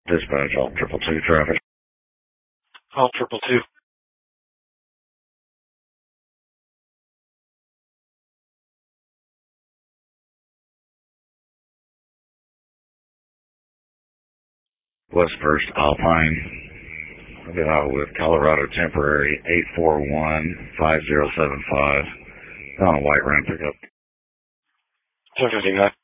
Dispatch, all 222 traffic. All 222. West First Alpine. I've been out with Colorado Temporary 841-5075. On a white Ram pickup. 1059.